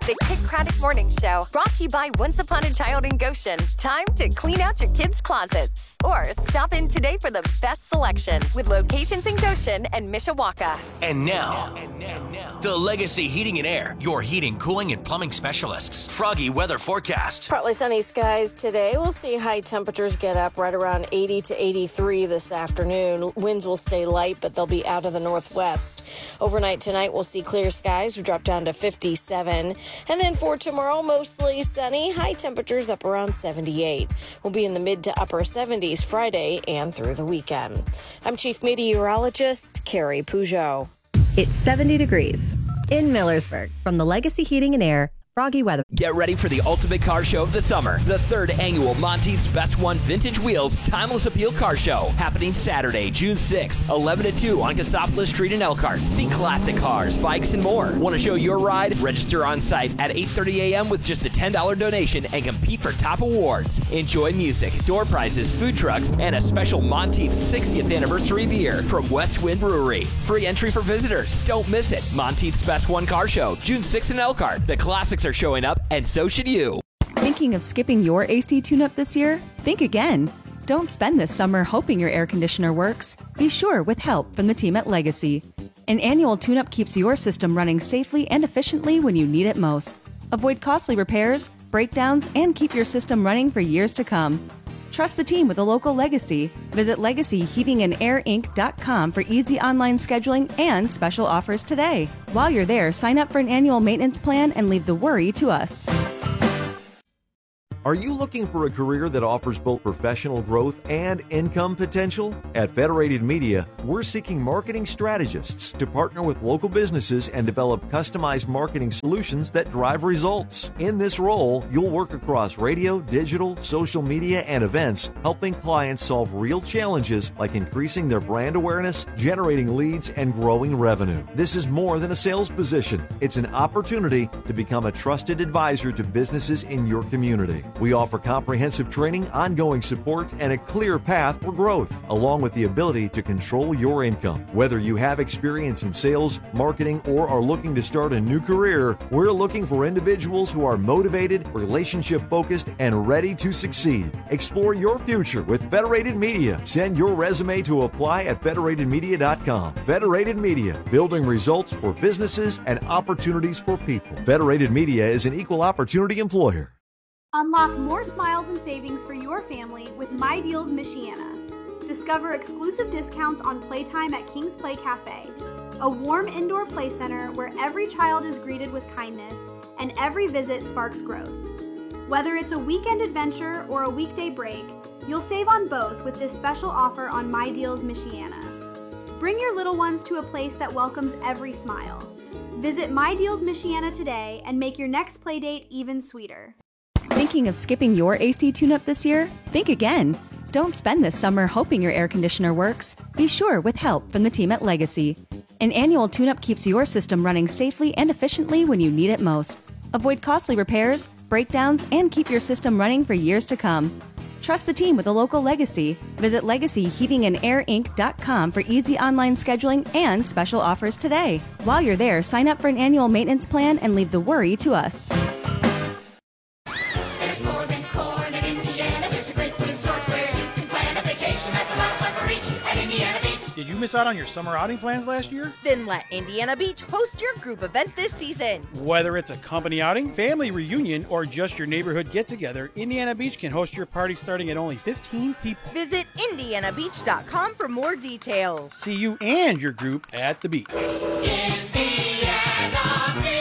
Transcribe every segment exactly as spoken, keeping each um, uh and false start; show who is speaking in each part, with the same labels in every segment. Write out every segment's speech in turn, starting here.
Speaker 1: The Kid Craddock Morning Show, brought to you by Once Upon a Child in Goshen. Time to clean out your kids' closets. Or stop in today for the best selection with locations in Goshen and Mishawaka.
Speaker 2: And now, and now, and now, the Legacy Heating and Air, your heating, cooling, and plumbing specialists. Froggy weather forecast.
Speaker 3: Partly sunny skies today. We'll see high temperatures get up right around eighty to eighty-three this afternoon. Winds will stay light, but they'll be out of the northwest. Overnight tonight, we'll see clear skies. We drop down to fifty-seven. And then for tomorrow, mostly sunny. High temperatures up around seventy-eight. We'll be in the mid to upper seventies Friday and through the weekend. I'm Chief Meteorologist Carrie Peugeot.
Speaker 4: It's seventy degrees in Millersburg. From the Legacy Heating and Air, Froggy weather.
Speaker 5: Get ready for the ultimate car show of the summer. The third annual Monteith's Best One Vintage Wheels Timeless Appeal Car Show. Happening Saturday, June sixth, eleven to two on Cassopolis Street in Elkhart. See classic cars, bikes, and more. Want to show your ride? Register on site at eight thirty a.m. with just a ten dollars donation and compete for top awards. Enjoy music, door prizes, food trucks, and a special Monteith's sixtieth anniversary beer from West Wind Brewery. Free entry for visitors. Don't miss it. Monteith's Best One Car Show, June sixth in Elkhart. The classics are showing up, and so should you.
Speaker 4: Thinking of skipping your A C tune-up this year? Think again. Don't spend this summer hoping your air conditioner works. Be sure with help from the team at Legacy. An annual tune-up keeps your system running safely and efficiently when you need it most. Avoid costly repairs, breakdowns, and keep your system running for years to come. Trust the team with a local Legacy. Visit legacy heating and air inc dot com for easy online scheduling and special offers today. While you're there, sign up for an annual maintenance plan and leave the worry to us.
Speaker 6: Are you looking for a career that offers both professional growth and income potential? At Federated Media, we're seeking marketing strategists to partner with local businesses and develop customized marketing solutions that drive results. In this role, you'll work across radio, digital, social media, and events, helping clients solve real challenges like increasing their brand awareness, generating leads, and growing revenue. This is more than a sales position. It's an opportunity to become a trusted advisor to businesses in your community. We offer comprehensive training, ongoing support, and a clear path for growth, along with the ability to control your income. Whether you have experience in sales, marketing, or are looking to start a new career, we're looking for individuals who are motivated, relationship-focused, and ready to succeed. Explore your future with Federated Media. Send your resume to apply at federated media dot com. Federated Media, building results for businesses and opportunities for people. Federated Media is an equal opportunity employer.
Speaker 7: Unlock more smiles and savings for your family with My Deals Michiana. Discover exclusive discounts on playtime at King's Play Cafe, a warm indoor play center where every child is greeted with kindness and every visit sparks growth. Whether it's a weekend adventure or a weekday break, you'll save on both with this special offer on My Deals Michiana. Bring your little ones to a place that welcomes every smile. Visit My Deals Michiana today and make your next play date even sweeter.
Speaker 4: Thinking of skipping your A C tune-up this year? Think again. Don't spend this summer hoping your air conditioner works. Be sure with help from the team at Legacy. An annual tune-up keeps your system running safely and efficiently when you need it most. Avoid costly repairs, breakdowns, and keep your system running for years to come. Trust the team with a local Legacy. Visit legacy heating and air inc dot com for easy online scheduling and special offers today. While you're there, sign up for an annual maintenance plan and leave the worry to us.
Speaker 8: Did you miss out on your summer outing plans last year?
Speaker 9: Then let Indiana Beach host your group event this season.
Speaker 8: Whether it's a company outing, family reunion, or just your neighborhood get-together, Indiana Beach can host your party starting at only fifteen people.
Speaker 9: Visit indiana beach dot com for more details.
Speaker 8: See you and your group at the beach.
Speaker 9: Indiana Beach.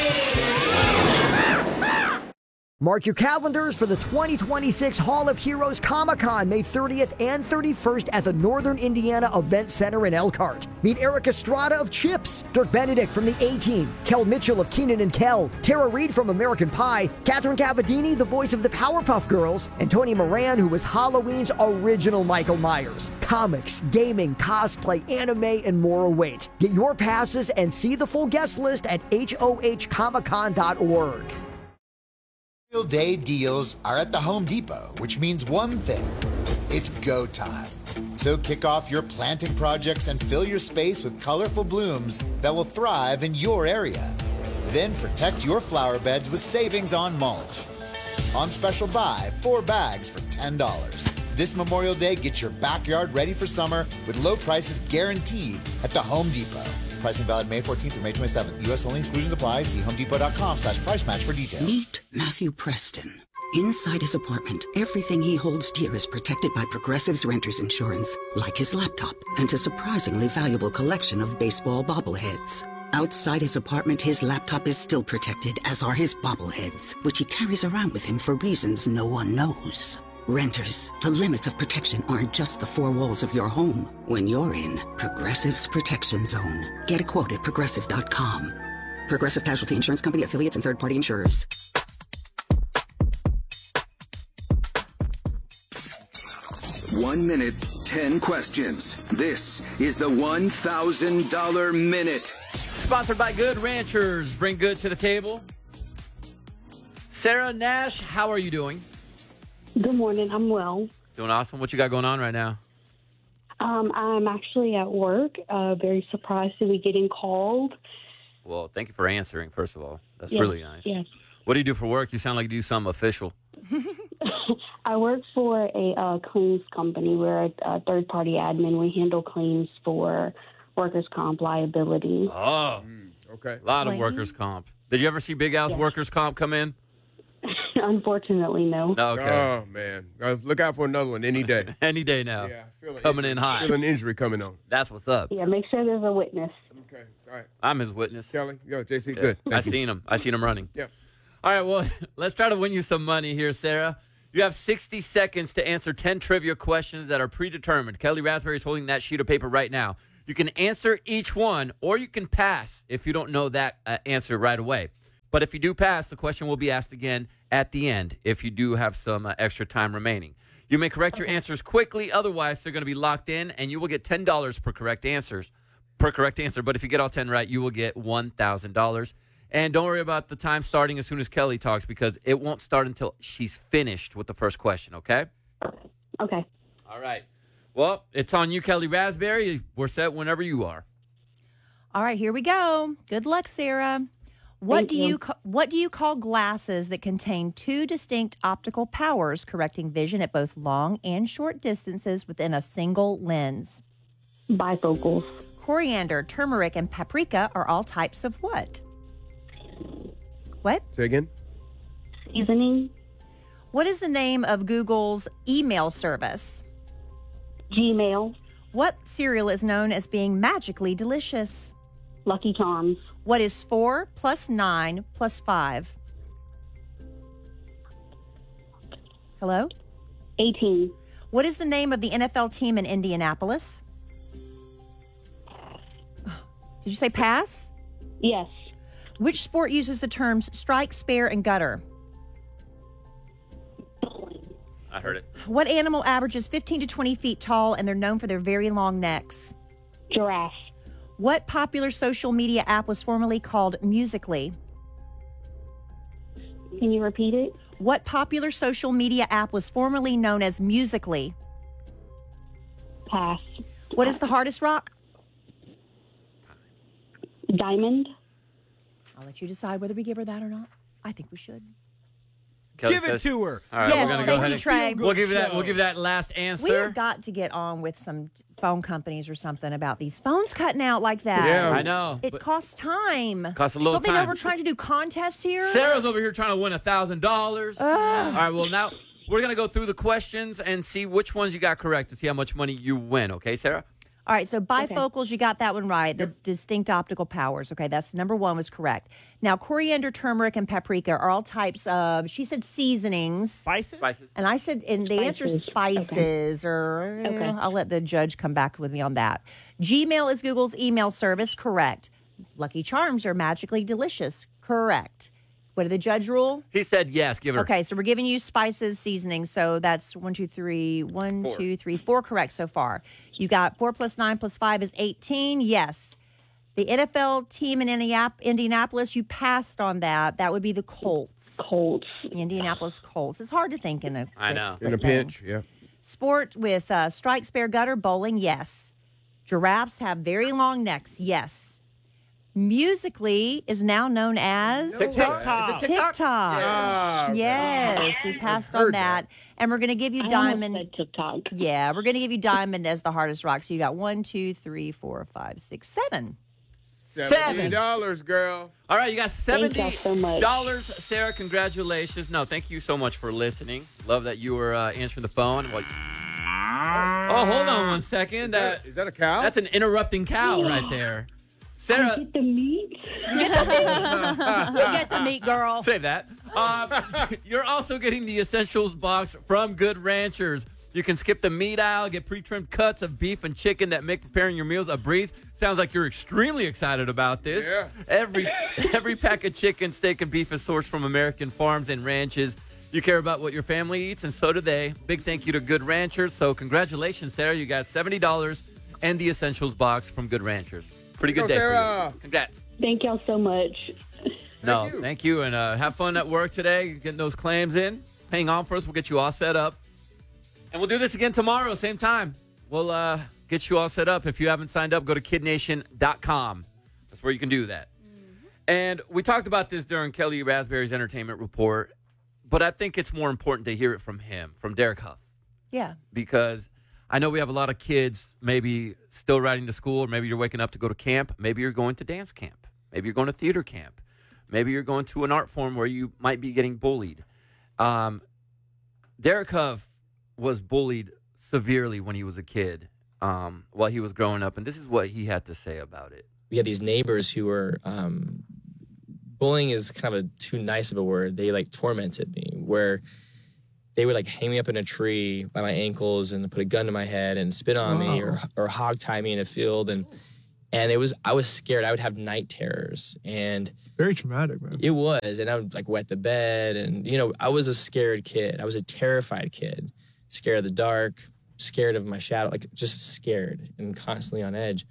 Speaker 10: Mark your calendars for the twenty twenty-six Hall of Heroes Comic-Con, May thirtieth and thirty-first at the Northern Indiana Event Center in Elkhart. Meet Eric Estrada of Chips, Dirk Benedict from the A-Team, Kel Mitchell of Keenan and Kel, Tara Reid from American Pie, Catherine Cavadini, the voice of the Powerpuff Girls, and Tony Moran, who was Halloween's original Michael Myers. Comics, gaming, cosplay, anime, and more await. Get your passes and see the full guest list at H O H comic con dot org.
Speaker 11: Memorial Day deals are at the Home Depot, which means one thing. It's go time. So kick off your planting projects and fill your space with colorful blooms that will thrive in your area. Then protect your flower beds with savings on mulch. On special buy, four bags for ten dollars. This Memorial Day, get your backyard ready for summer with low prices guaranteed at the Home Depot. Pricing valid May fourteenth through May twenty-seventh. U S only, exclusions apply. See homedepot.com slash price match for details.
Speaker 12: Meet Matthew Preston. Inside his apartment, everything he holds dear is protected by Progressive's Renter's Insurance, like his laptop and a surprisingly valuable collection of baseball bobbleheads. Outside his apartment, his laptop is still protected, as are his bobbleheads, which he carries around with him for reasons no one knows. Renters, the limits of protection aren't just the four walls of your home. When you're in Progressive's Protection Zone, get a quote at progressive dot com. Progressive Casualty Insurance Company, affiliates, and third-party insurers.
Speaker 13: One minute, ten questions. This is the one thousand dollar Minute.
Speaker 14: Sponsored by Good Ranchers. Bring good to the table. Sarah Nash, how are you doing?
Speaker 15: Good morning. I'm well.
Speaker 14: Doing awesome. What you got going on right now?
Speaker 15: Um, I'm actually at work. Uh, very surprised to be getting called.
Speaker 14: Well, thank you for answering, first of all. That's
Speaker 15: Yes,
Speaker 14: really nice.
Speaker 15: yes.
Speaker 14: What do you do for work? You sound like you do something official.
Speaker 15: I work for a uh, claims company. We're a, a third-party admin. We handle claims for workers' comp liability.
Speaker 14: Oh,
Speaker 16: okay.
Speaker 14: A lot of
Speaker 15: Claims?
Speaker 14: workers' comp. Did you ever see Big Al's
Speaker 15: Yes.
Speaker 14: workers' comp come in?
Speaker 15: Unfortunately, no.
Speaker 14: No, okay.
Speaker 16: Oh, man. Uh, look out for another one any day.
Speaker 14: Any day now.
Speaker 16: Yeah, I feel an
Speaker 14: Coming
Speaker 16: injury-
Speaker 14: in hot.
Speaker 16: feel an injury coming on.
Speaker 14: That's what's up.
Speaker 15: Yeah, make sure there's a witness.
Speaker 16: Okay, all right.
Speaker 14: I'm his witness.
Speaker 16: Kelly, yo, J C,
Speaker 14: Yeah.
Speaker 16: good.
Speaker 14: I
Speaker 16: Thank you.
Speaker 14: seen him. I seen him running.
Speaker 16: Yeah.
Speaker 14: All right, well, let's try to win you some money here, Sarah. You have sixty seconds to answer ten trivia questions that are predetermined. Kelly Raspberry is holding that sheet of paper right now. You can answer each one, or you can pass if you don't know that uh, answer right away. But if you do pass, the question will be asked again at the end if you do have some uh, extra time remaining. You may correct your answers quickly. Otherwise, they're going to be locked in, and you will get ten dollars per correct answers, per correct answer. But if you get all ten right, you will get one thousand dollars. And don't worry about the time starting as soon as Kelly talks, because it won't start until she's finished with the first question, okay?
Speaker 15: Okay.
Speaker 14: All right. Well, it's on you, Kelly Raspberry. We're set whenever you are.
Speaker 17: All right, here we go. Good luck, Sarah. What
Speaker 15: Thank
Speaker 17: do
Speaker 15: you.
Speaker 17: you ca- what do you call glasses that contain two distinct optical powers, correcting vision at both long and short distances within a single lens?
Speaker 15: Bifocals.
Speaker 17: Coriander, turmeric, and paprika are all types of what? What?
Speaker 16: Say again?
Speaker 15: Seasoning.
Speaker 17: What is the name of Google's email service?
Speaker 15: Gmail.
Speaker 17: What cereal is known as being magically delicious?
Speaker 15: Lucky Charms.
Speaker 17: What is four plus nine plus five? Hello?
Speaker 15: eighteen.
Speaker 17: What is the name of the N F L team in Indianapolis? Did you say pass?
Speaker 15: Yes.
Speaker 17: Which sport uses the terms strike, spare, and gutter?
Speaker 14: I heard it.
Speaker 17: What animal averages fifteen to twenty feet tall and they're known for their very long necks?
Speaker 15: Giraffe.
Speaker 17: What popular social media app was formerly called Musical.ly?
Speaker 15: Can you repeat it?
Speaker 17: What popular social media app was formerly known as Musical.ly?
Speaker 15: Pass.
Speaker 17: What is the hardest rock?
Speaker 15: Diamond.
Speaker 17: I'll let you decide whether we give her that or not. I think we should.
Speaker 14: Kelly
Speaker 8: Give it
Speaker 14: says-
Speaker 8: to her.
Speaker 14: All right,
Speaker 17: Yes,
Speaker 14: we're gonna go
Speaker 17: thank
Speaker 14: ahead
Speaker 17: you,
Speaker 14: and
Speaker 17: Trey.
Speaker 14: we'll give you that.
Speaker 8: Show.
Speaker 14: We'll give that last
Speaker 17: We
Speaker 14: answer.
Speaker 17: have got to get on with some phone companies or something about these phones cutting out like that.
Speaker 16: Yeah.
Speaker 14: I know.
Speaker 17: It
Speaker 14: but
Speaker 17: costs time.
Speaker 14: Costs a little
Speaker 17: Don't they know
Speaker 14: time.
Speaker 17: we're trying to do contests here?
Speaker 14: Sarah's over here trying to win a thousand dollars. All right. Well, now we're gonna go through the questions and see which ones you got correct to see how much money you win. Okay, Sarah?
Speaker 17: All right, so bifocals, you got that one right. The distinct optical powers. Okay, that's number one was correct. Now, coriander, turmeric, and paprika are all types of, she said seasonings.
Speaker 8: Spices?
Speaker 14: Spices.
Speaker 17: And I said, and the answer is
Speaker 15: Spices.
Speaker 17: spices, or eh,
Speaker 15: Okay.
Speaker 17: I'll let the judge come back with me on that. Gmail is Google's email service. Correct. Lucky Charms are magically delicious. Correct. What did the judge rule?
Speaker 14: He said yes. Give her.
Speaker 17: Okay, so we're giving you spices, seasonings. So that's one, two, three, one,
Speaker 14: Four.
Speaker 17: two, three, four correct so far. You got four plus nine plus five is eighteen. Yes. The N F L team in Indianap- Indianapolis, you passed on that. That would be the Colts.
Speaker 15: Colts.
Speaker 17: The Indianapolis Colts. It's hard to think in a
Speaker 14: I
Speaker 17: quick
Speaker 14: know.
Speaker 17: split
Speaker 16: In a
Speaker 17: thing.
Speaker 16: pinch, yeah.
Speaker 17: Sport with uh, strike, spare, gutter, bowling, yes. Giraffes have very long necks, yes. Musically is now known as
Speaker 14: TikTok.
Speaker 17: TikTok.
Speaker 16: Ah, okay.
Speaker 17: Yes, we passed on that. And we're going to give you
Speaker 15: I
Speaker 17: Diamond.
Speaker 15: almost said TikTok.
Speaker 17: Yeah, we're going to give you Diamond as the hardest rock. So you got one, two, three, four, five, six, seven.
Speaker 16: seventy dollars, girl.
Speaker 14: All right, you got seventy
Speaker 15: Thank y'all so much.
Speaker 14: dollars, Sarah. Congratulations. No, thank you so much for listening. Love that you were uh, answering the phone. What? Oh, hold on one second.
Speaker 16: Is that,
Speaker 14: That,
Speaker 16: is that a cow?
Speaker 14: that's an interrupting cow right there. Sarah,
Speaker 15: I get the meat.
Speaker 17: You get the meat. You get the meat, girl.
Speaker 14: say that. Um, you're also getting the Essentials box from Good Ranchers. You can skip the meat aisle, get pre-trimmed cuts of beef and chicken that make preparing your meals a breeze. Sounds like you're extremely excited about this.
Speaker 16: Yeah.
Speaker 14: Every every pack of chicken, steak, and beef is sourced from American farms and ranches. You care about what your family eats, and so do they. Big thank you to Good Ranchers. So congratulations, Sarah. You got seventy dollars and the Essentials box from Good Ranchers. Pretty good
Speaker 16: Go,
Speaker 14: day
Speaker 16: Sarah.
Speaker 14: for you. Congrats.
Speaker 15: Thank y'all so much.
Speaker 14: No,
Speaker 16: you.
Speaker 14: thank you, and uh, have fun at work today, getting those claims in. Hang on for us. We'll get you all set up. And we'll do this again tomorrow, same time. We'll uh, get you all set up. If you haven't signed up, go to kid nation dot com. That's where you can do that. Mm-hmm. And we talked about this during Kelly Raspberry's entertainment report, but I think it's more important to hear it from him, from Derek Huff.
Speaker 17: Yeah.
Speaker 14: Because I know we have a lot of kids maybe still riding to school, or maybe you're waking up to go to camp. Maybe you're going to dance camp. Maybe you're going to theater camp. Maybe you're going to an art form where you might be getting bullied. Um, Derek Huff was bullied severely when he was a kid um, while he was growing up, and this is what he had to say about it.
Speaker 18: We had these neighbors who were, um, bullying is kind of a too nice of a word. They like tormented me, where they would like hang me up in a tree by my ankles and put a gun to my head and spit on me, or or hog tie me in a field, and and it was I was scared. I would have night terrors, and
Speaker 19: very traumatic, man.
Speaker 18: It was, and I would like wet the bed, and you know I was a scared kid. I was a terrified kid, scared of the dark, scared of my shadow, like just scared and constantly on edge.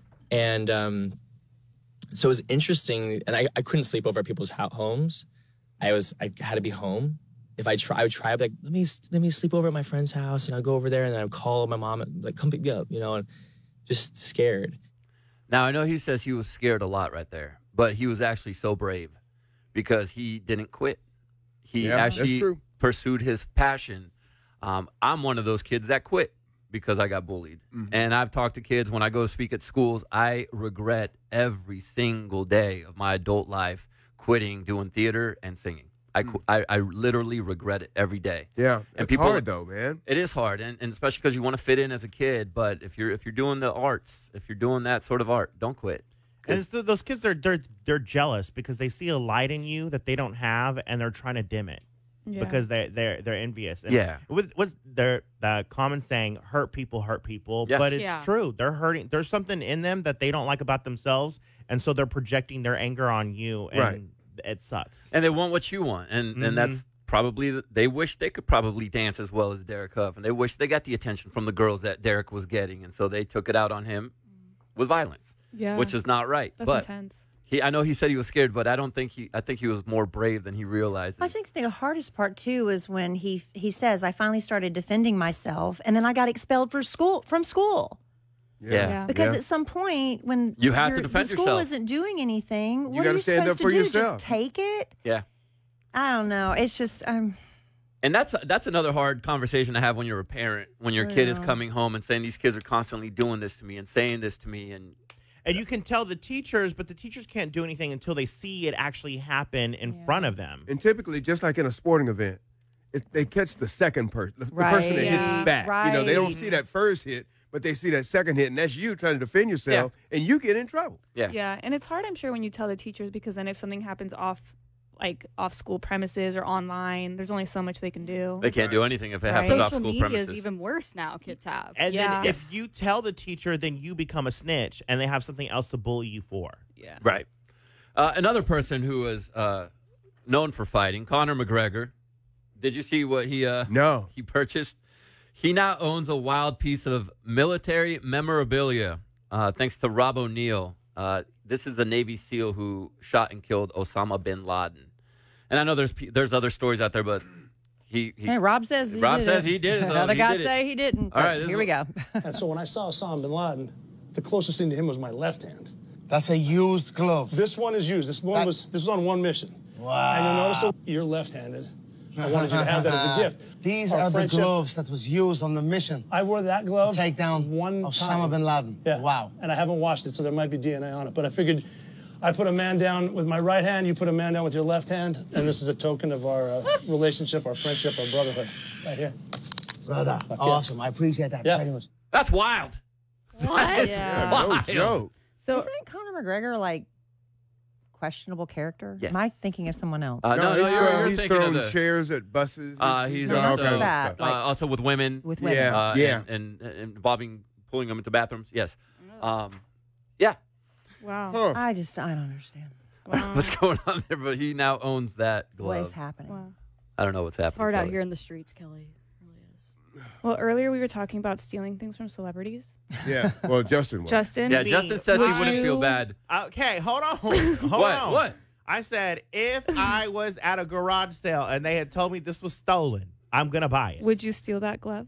Speaker 18: And um, so it was interesting, and I, I couldn't sleep over at people's homes. I was I had to be home. If I try, I would try, I'd be like, let me let me sleep over at my friend's house, and I'd go over there, and I'd call my mom, and like, come pick me up, you know, and just scared.
Speaker 14: Now, I know he says he was scared a lot right there, but he was actually so brave because he didn't quit. He
Speaker 16: Yeah,
Speaker 14: actually
Speaker 16: that's true.
Speaker 14: pursued his passion. Um, I'm one of those kids that quit because I got bullied.
Speaker 16: Mm-hmm.
Speaker 14: And I've talked to kids when I go to speak at schools. I regret every single day of my adult life quitting doing theater and singing. I, qu- I, I literally regret it every day.
Speaker 16: Yeah,
Speaker 14: and
Speaker 16: it's
Speaker 14: people,
Speaker 16: hard though, man.
Speaker 14: It is hard, and, and especially because you want to fit in as a kid. But if you're if you're doing the arts, if you're doing that sort of art, don't quit.
Speaker 20: And it's the, those kids, they're, they're they're jealous because they see a light in you that they don't have, and they're trying to dim it
Speaker 21: Yeah.
Speaker 20: because they they're they're envious. And
Speaker 14: Yeah.
Speaker 20: with what's their the common saying, "Hurt people hurt people,"
Speaker 14: Yes.
Speaker 20: but it's
Speaker 21: Yeah.
Speaker 20: true. They're hurting. There's something in them that they don't like about themselves, and so they're projecting their anger on you, and
Speaker 14: Right.
Speaker 20: it sucks.
Speaker 14: And they want what you want, and
Speaker 20: Mhm.
Speaker 14: and that's probably the, they wish they could probably dance as well as Derek Huff, and they wish they got the attention from the girls that Derek was getting, and so they took it out on him with violence.
Speaker 21: Yeah.
Speaker 14: which is not right.
Speaker 21: That's
Speaker 14: but
Speaker 21: intense.
Speaker 14: he, I know he said he was scared, but I don't think he. I think he was more brave than he realized.
Speaker 17: I think the hardest part too is when he he says, "I finally started defending myself, and then I got expelled for school from school."
Speaker 14: Yeah. Yeah.
Speaker 17: Because
Speaker 14: Yeah.
Speaker 17: at some point, when
Speaker 14: You have to
Speaker 17: your-
Speaker 14: defend
Speaker 17: the school
Speaker 14: yourself.
Speaker 17: isn't doing anything, what
Speaker 14: gotta
Speaker 17: are you
Speaker 14: stand
Speaker 17: supposed
Speaker 14: up
Speaker 17: to
Speaker 14: for
Speaker 17: do?
Speaker 14: yourself.
Speaker 17: Just take it?
Speaker 14: Yeah.
Speaker 17: I don't know. It's just um.
Speaker 14: And that's that's another hard conversation to have when you're a parent, when your kid is
Speaker 20: Yeah.
Speaker 14: coming home and saying these kids are constantly doing this to me and saying this to me, and
Speaker 20: And you can tell the teachers, but the teachers can't do anything until they see it actually happen in front of them.
Speaker 16: And typically, just like in a sporting event, it, they catch the second person, the, the person that
Speaker 20: Right.
Speaker 16: hits
Speaker 20: Yeah.
Speaker 16: back. You know, they don't
Speaker 21: Right.
Speaker 16: see that first hit, but they see that second hit, and that's you trying to defend yourself, and you get in trouble.
Speaker 14: Yeah.
Speaker 21: Yeah, and it's hard, I'm sure, when you tell the teachers, because then if something happens off, like off school premises or online, there's only so much they can do.
Speaker 14: they can't do anything if it
Speaker 21: Right.
Speaker 14: happens off
Speaker 22: Social
Speaker 14: school
Speaker 22: media
Speaker 14: premises.
Speaker 22: is even worse now. Kids have.
Speaker 20: And
Speaker 21: Yeah.
Speaker 20: then if you tell the teacher, then you become a snitch, and they have something else to bully you for.
Speaker 21: Yeah.
Speaker 14: Right. Uh, another person who is uh, known for fighting, Conor McGregor. Did you see what he uh,
Speaker 16: no
Speaker 14: he purchased? He now owns a wild piece of military memorabilia, uh, thanks to Rob O'Neill. Uh, this is the Navy SEAL who shot and killed Osama bin Laden. And I know there's pe- there's other stories out there, but he, he
Speaker 17: Hey, Rob says he
Speaker 14: Rob
Speaker 17: did
Speaker 14: says
Speaker 17: it.
Speaker 14: he did it. So
Speaker 17: Other
Speaker 14: he
Speaker 17: guys
Speaker 14: did it.
Speaker 17: say he didn't.
Speaker 14: All right,
Speaker 17: But
Speaker 14: this
Speaker 17: here
Speaker 14: is
Speaker 17: we go.
Speaker 23: And so when I saw Osama bin Laden, the closest thing to him was my left hand.
Speaker 19: That's a used glove.
Speaker 22: This one is used. This one
Speaker 19: That-
Speaker 22: was this was on one mission.
Speaker 19: Wow.
Speaker 22: And you'll notice that you're left-handed. I wanted you to have that as a gift.
Speaker 19: These
Speaker 22: Our
Speaker 19: are the
Speaker 22: friendship-
Speaker 19: gloves that was used on the mission.
Speaker 22: I wore that glove
Speaker 19: to take down
Speaker 22: one
Speaker 19: Osama
Speaker 22: time.
Speaker 19: bin Laden.
Speaker 22: Yeah.
Speaker 19: Wow.
Speaker 22: And I haven't washed it, so there might be D N A on it. But I figured I put a man down with my right hand, you put a man down with your left hand, and this is a token of our uh, relationship, our friendship, our brotherhood. Right here.
Speaker 19: Brother,
Speaker 22: Fuck
Speaker 19: awesome. I appreciate that
Speaker 22: Yeah.
Speaker 19: very much.
Speaker 14: That's wild.
Speaker 17: What?
Speaker 14: That's
Speaker 17: Yeah.
Speaker 14: wild.
Speaker 16: No joke.
Speaker 17: So isn't Conor McGregor like questionable character?
Speaker 14: Yes.
Speaker 17: Am I thinking of someone else?
Speaker 14: Uh, no, no,
Speaker 16: he's
Speaker 14: you're,
Speaker 16: thrown,
Speaker 14: you're
Speaker 16: he's
Speaker 14: thinking
Speaker 16: thrown
Speaker 14: of the,
Speaker 16: chairs at buses.
Speaker 14: Uh, he's
Speaker 17: No,
Speaker 14: also,
Speaker 17: not just that,
Speaker 14: uh,
Speaker 17: like-
Speaker 14: also with women.
Speaker 17: With women.
Speaker 16: Yeah,
Speaker 14: Uh,
Speaker 16: yeah.
Speaker 14: And, and, and involving pulling them into bathrooms. Yes. Um, yeah.
Speaker 21: Wow.
Speaker 16: Huh.
Speaker 17: I just I don't understand.
Speaker 14: What's going on there? But he now owns that glove.
Speaker 17: What is happening?
Speaker 21: Wow.
Speaker 14: I don't know what's happening.
Speaker 23: It's hard out
Speaker 14: Kelly.
Speaker 23: here in the streets, Kelly. It really is.
Speaker 21: Well, earlier we were talking about stealing things from celebrities.
Speaker 16: Yeah. Well, Justin was.
Speaker 21: Justin.
Speaker 14: Yeah, Justin says he
Speaker 21: would
Speaker 14: wouldn't
Speaker 21: you-
Speaker 14: feel bad.
Speaker 20: Okay, hold on. Hold
Speaker 14: What?
Speaker 20: on.
Speaker 14: What?
Speaker 20: I said if I was at a garage sale and they had told me this was stolen, I'm gonna buy it.
Speaker 21: Would you steal that glove?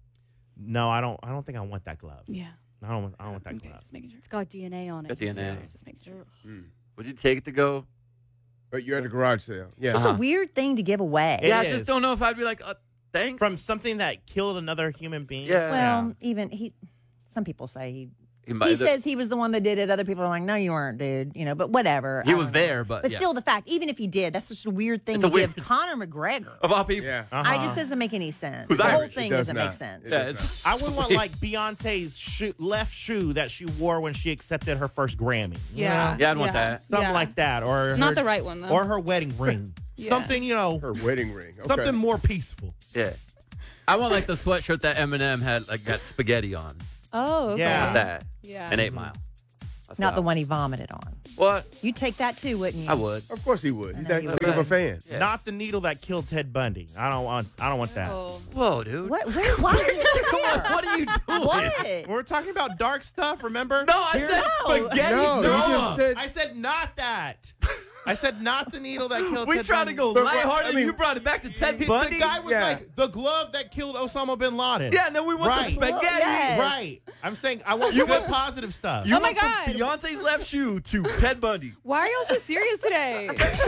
Speaker 20: No, I don't. I don't think I want that glove.
Speaker 21: Yeah.
Speaker 20: I don't. Want, I don't want that
Speaker 21: Okay,
Speaker 20: glove.
Speaker 21: just making sure.
Speaker 23: It's got D N A on it.
Speaker 14: Got D N A.
Speaker 23: Just making sure.
Speaker 16: Mm.
Speaker 14: Would you take it to go?
Speaker 16: But you're at a garage sale. Yeah.
Speaker 17: It's
Speaker 14: Uh-huh.
Speaker 17: a weird thing to give away.
Speaker 20: It
Speaker 14: yeah, I
Speaker 20: is.
Speaker 14: just don't know if I'd be like, uh, thanks.
Speaker 20: From something that killed another human being.
Speaker 14: Yeah.
Speaker 17: Well, even he. Some people say he.
Speaker 14: He might-
Speaker 17: He
Speaker 14: the-
Speaker 17: says he was the one that did it. Other people are like, no, you weren't, dude. You know, but whatever.
Speaker 14: He
Speaker 17: I
Speaker 14: was
Speaker 17: don't know.
Speaker 14: there, but
Speaker 17: But
Speaker 14: yeah.
Speaker 17: still, the fact, even if he did, that's such a weird thing
Speaker 14: It's a
Speaker 17: to
Speaker 14: weird-
Speaker 17: give Conor McGregor.
Speaker 14: Of all people.
Speaker 16: Yeah.
Speaker 17: I
Speaker 20: Uh-huh.
Speaker 17: just doesn't make any sense.
Speaker 14: Who's
Speaker 17: the whole
Speaker 14: Irish?
Speaker 17: thing
Speaker 16: It does
Speaker 17: doesn't
Speaker 16: not.
Speaker 17: make sense.
Speaker 16: It
Speaker 14: Yeah,
Speaker 16: does
Speaker 14: it's,
Speaker 20: I would want like Beyonce's shoe, left shoe that she wore when she accepted her first Grammy. You
Speaker 21: Yeah.
Speaker 20: know?
Speaker 14: Yeah, I'd want that.
Speaker 20: Something
Speaker 21: Yeah.
Speaker 20: like that, or
Speaker 21: Not
Speaker 20: her-
Speaker 21: the right one, though.
Speaker 20: or her wedding ring.
Speaker 21: Yeah.
Speaker 20: Something you know,
Speaker 16: Her wedding ring. Okay.
Speaker 20: something more peaceful.
Speaker 14: yeah. I want like the sweatshirt that Eminem had, like got spaghetti on.
Speaker 21: Oh, okay.
Speaker 20: Yeah.
Speaker 14: That.
Speaker 21: Yeah.
Speaker 14: An eight mile. That's
Speaker 17: Not
Speaker 14: what
Speaker 17: the
Speaker 14: I-
Speaker 17: one he vomited on.
Speaker 14: What?
Speaker 17: You'd take that too, wouldn't you?
Speaker 14: I would.
Speaker 16: Of course he would. He's
Speaker 17: know
Speaker 16: that
Speaker 17: you
Speaker 16: big of a
Speaker 14: would.
Speaker 16: fan.
Speaker 14: Yeah.
Speaker 20: Not the needle that killed Ted Bundy. I don't want. I don't want that.
Speaker 21: Oh.
Speaker 14: Whoa, dude.
Speaker 17: What? Wait, why are you still
Speaker 14: What are you doing?
Speaker 17: What?
Speaker 20: We're talking about dark stuff. Remember?
Speaker 14: No, I
Speaker 20: Here-
Speaker 14: said
Speaker 17: No.
Speaker 14: spaghetti.
Speaker 16: No, you
Speaker 14: Noah.
Speaker 16: just said.
Speaker 20: I said not that. I said not the needle that killed.
Speaker 14: We
Speaker 20: Ted
Speaker 14: tried
Speaker 20: Bundy.
Speaker 14: to go
Speaker 16: But,
Speaker 14: lighthearted,
Speaker 16: I
Speaker 14: and
Speaker 16: mean-
Speaker 14: you brought it back to Ted
Speaker 20: He-
Speaker 14: Bundy.
Speaker 20: The guy was
Speaker 16: Yeah.
Speaker 20: like the glove that killed Osama bin Laden.
Speaker 14: Yeah, and then we went
Speaker 20: Right.
Speaker 14: to spaghetti.
Speaker 17: Well, yes.
Speaker 20: Right. I'm saying I want
Speaker 14: You
Speaker 20: good
Speaker 14: went-
Speaker 20: positive stuff.
Speaker 14: You
Speaker 21: Oh my
Speaker 14: went from
Speaker 21: God.
Speaker 14: Beyonce's left shoe to Ted Bundy.
Speaker 21: Why are y'all so serious today?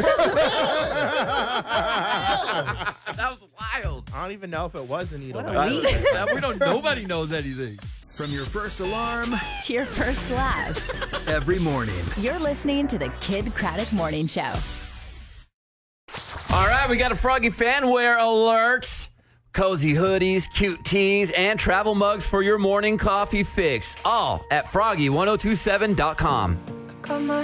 Speaker 14: That was wild.
Speaker 20: I don't even know if it was the needle.
Speaker 17: What
Speaker 20: that
Speaker 17: a
Speaker 20: killed
Speaker 17: week.
Speaker 20: him.
Speaker 14: we don't. Nobody knows anything.
Speaker 13: From your first alarm
Speaker 1: To your first laugh.
Speaker 13: every morning.
Speaker 1: You're listening to the Kid Craddock Morning Show.
Speaker 14: All right, we got a Froggy fan wear alert. Cozy hoodies, cute tees, and travel mugs for your morning coffee fix. All at froggy ten twenty-seven dot com.
Speaker 24: Got my